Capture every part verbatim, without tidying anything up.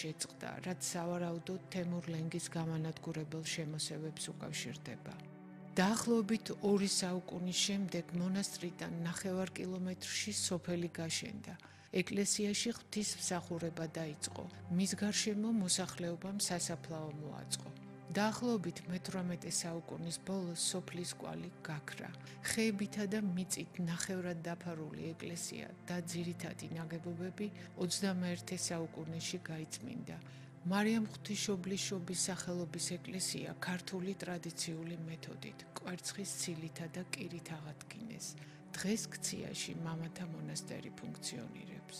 შეწყდა, რაც სავარაუდოდ თემურ ლენგის გამანადგურებელ შემოსევებს უკავშირდება. დაახლოებით ორი საუკუნის შემდეგ მონასტრიდან ნახევარ კილომეტრში სოფელი გაშენდა. ეკლესიაში ღვთისმსახურება დაიწყო. მის გარშემო მოსახლეობამ სასაფლაო მოაწყო. დაახლოებით მეთვრამეტე საუკუნის ბოლოს სოფლის კვალი გაქრა. ხეებითა და მიწით ნახევრად დაფარული ეკლესია და ძირითადი ნაგებობები ოცდამეერთე საუკუნეში გაიწმინდა. მარიამ ღვთისმშობლის სახელობის ეკლესია ქართული ტრადიციული მეთოდით კვერცხის ცილითა და კირით აღადგინეს. დღეს ქციაში მამათა მონასტერი ფუნქციონირებს.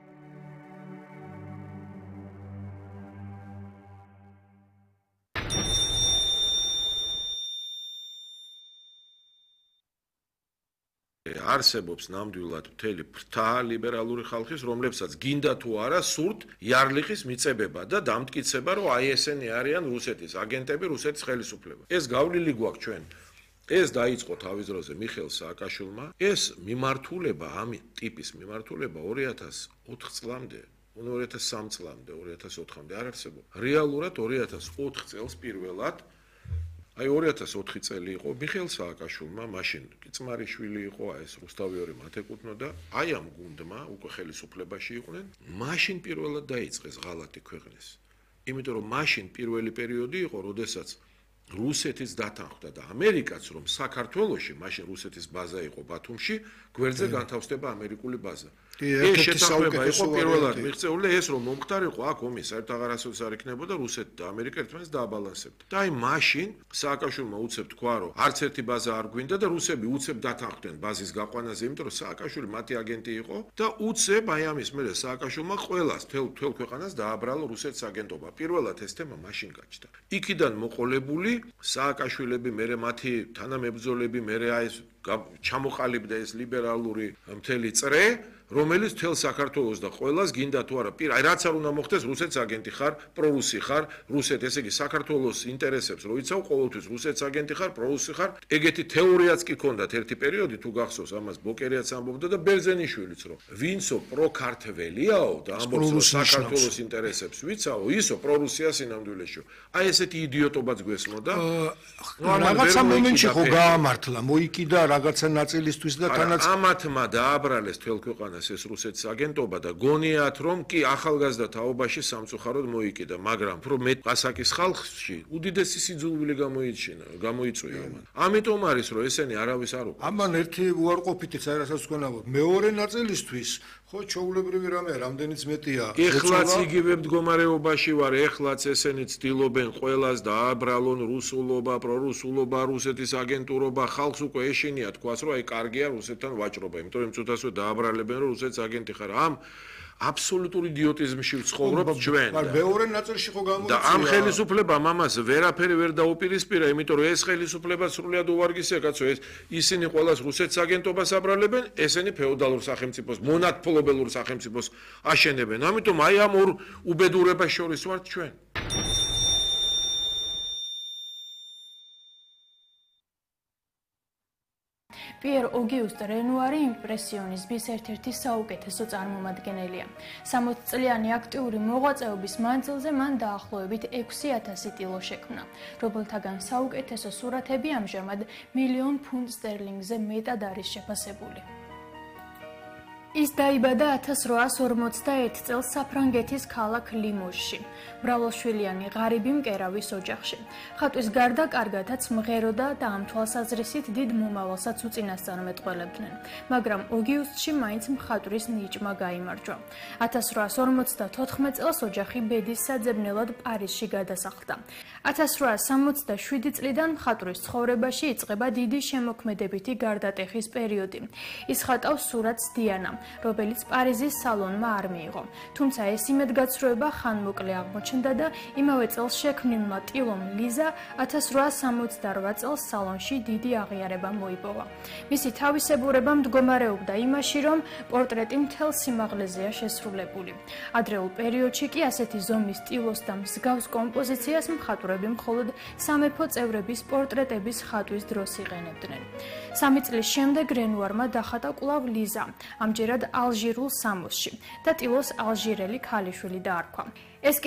არსებობს ნამდვილად მთელი ფრთა ლიბერალური ხალხის, რომლებსაც გინდა თუ არა სურთ იარლიხის მიწებება და დამტკიცება, რომ აი ესენი არიან რუსეთის აგენტები, რუსეთის ხელისუფლება. ეს გავლილი გვაქვს ჩვენ. ეს დაიწყო თავის დროზე მიხეილ სააკაშვილმა. ეს მიმართულება, ამ ტიპის მიმართულება ორი ათას ოთხ წლამდე, ორი ათას სამი წლამდე, ორი ათას ოთხამდე არ არსებობდა. რეალურად ორი ათას ოთხ წელს პირველად აი ორი ათას ოთხი წელი იყო მიხეილ სააკაშვილმა, მაშინ კი წმარიშვილი იყო, აი ეს რუსთავიორი მათ ეკუთვნოდა, აი ამ გუნდმა უკვე ხელისუფლებაში იყვნენ, მაშინ პირველად დაიწყეს ღალატი ქვეყნის. იმიტომ რომ მაშინ პირველი პერიოდი იყო, როდესაც რუსეთის დათანხმდა და ამერიკაც რომ საქართველოში, მაშინ რუსეთის ბაზა იყო ბათუმში, გვერდზე განთავსდება ამერიკული ბაზა. ეს შეთანხმება იყო პირველად მიღწეული, ეს რომ მომხდარიყო, აქ ომი საერთოდ აღარასოდეს არ იქნებოდა, რუსეთი და ამერიკა ერთმანეთს დააბალანსებდა. და აი მაშინ სააკაშვილმა უცებ თქვა, რომ არც ერთი ბაზა არ გვინდა და რუსები უცებ დათანხმდნენ ბაზის გაყვანაზე, იმიტომ რომ სააკაშვილი მათი აგენტი იყო და უცებ აი ამის მერე სააკაშვილმა ყველას თელ თელ ქვეყანას დააბრალა რუსეთის აგენტობა. პირველად ეს თემა მაშინ გაჩნდა. იქიდან მოყოლებული სააკაშვილები, მერე მათი თანამებრძოლები, მერე აი ეს ჩამოყალიბდა ეს ლიბერალური მთელი წრე, რომელიც თელ საქართველოს და ყველას გინდა თუ არა პირ აი რაც არ უნდა მოხდეს რუსეთის აგენტი ხარ, პრორუსი ხარ, რუსეთ, ესე იგი საქართველოს ინტერესებს რო იცავ, ყოველთვის რუსეთის აგენტი ხარ, პრორუსი ხარ. ეგეთი თეორიაც კი ქონდათ ერთი პერიოდი, თუ გახსოვს, ამას ბოკერიაც ამბობდა და ბერძენიშვილიც, რომ ვინცო პროქართველიაო და ამბობს რომ საქართველოს ინტერესებს ვიცაო, ისო პრორუსია სინამდვილეშო. აი ესეთი იდიოტობაც გვესმოდა. რაღაცა მომენტში ხო გაამართლა, მოიკიდა რაღაცა ნაწილისთვის და თანაც ამათმა დააბრალეს თელ ქვეყანას ეს რუსეთის აგენტობა და გონიათ რომ კი ახალგაზრდა თაობაში სამწუხაროდ მოიკიდა, მაგრამ რომ მე ყასაკის ხალხში უდიდესი სიძულვილი გამოიჩინა, გამოიწვია მან. ამიტომ არის რომ ესენი არავის არ უყურებს. ამან ერთი უარყოფითიც აი რასაც თქვენავთ, მეორე ნაწილისთვის ხო ჩაულებრივი რამე რამდენიც მეტია. ეხლაც იგივე მდგომარეობაში ვარ, ეხლაც ესენი ცდილობენ ყველას დააბრალონ რუსულობა, პრორუსულობა, რუსეთის აგენტურობა, ხალხს უკვე ეშინია თქვას რომ აი კარგია რუსეთთან ვაჭრობა, იმიტომ რომ ცოტასვე დააბრალებენ რომ რუსეთის აგენტი ხარ. ამ აბსოლუტურ იდიოტიზმში ვცხოვრობთ ჩვენ. მეორე ნაწილში ხო გამოიწვია. და ამ ხელისუფლებამ ამას ვერაფერი ვერ დაუპირისპირა, იმიტომ რომ ეს ხელისუფლება სრულიად უვარგისია, კაცო, ეს ისინი ყველას რუსეთის აგენტობას აბრალებენ, ესენი ფეოდალურ სახელმწიფოს, მონათფლობელურ სახელმწიფოს აშენებენ. ამიტომ აი ამ ორ უბედურებას შორის ვართ ჩვენ. პიერ ოგიუსტ რენუარი იმპრესიონიზმის ერთ-ერთი საუკეთესო წარმომადგენელია. სამოცი წლიანი აქტიური მოღვაწეობის მანძილზე მან დაახლოებით ექვსი ათასი ტილო შექმნა, რომელთაგან საუკეთესო სურათები ამჟამად მილიონ ფუნტ სტერლინგზე მეტად არის შეფასებული. ის დაიბადა ათას რვაას ორმოცდაერთ წელს საფრანგეთის ქალაქ ლიმოჟში, მრავალშვილიანი ღარიბი მკერავის ოჯახში. ხატვის გარდა კარგადაც მღეროდა და ამ თვალსაზრისით დიდ მომავალსაც უწინასწარმეტყველებდნენ, მაგრამ ოგიუსტში მაინც მხატვრის ნიჭმა გაიმარჯვა. ათას რვაას ორმოცდათოთხმეტ წელს ოჯახი ბედის საძებნელად პარიზში გადასახლდა. ათას რვაას სამოცდაშვიდი წლიდან მხატვრის ცხოვრებაში იწყება დიდი შემოქმედებითი გარდატეხის პერიოდი. ის ხატავს სურათს დიანა, რომელიც პარიზის სალონმა არ მიიღო. თუმცა ეს იმედგაცრუება ხანმოკლე აღმოჩნდა და იმავე წელს შექმნილმა ტილომ ლიზა ათას რვაას სამოცდარვა წელს სალონში დიდი აღიარება მოიპოვა. მისი თავისებურება მდგომარეობდა იმაში, რომ პორტრეტი მთელ სიმაღლეზეა შესრულებული. ადრეულ პერიოდში კი ასეთი ზომის ტილოს და მსგავს კომპოზიციას მხატვრები მხოლოდ სამეფო წევრების პორტრეტების ხატვის დროს იყენებდნენ. სამი წლის შემდეგ რენუარმა დახატა კვლავ ლიზა, ამჯერად ალჟირულ სამოსში და ტილოს ალჟირელი ქალიშვილი დაარქვა. ეს კი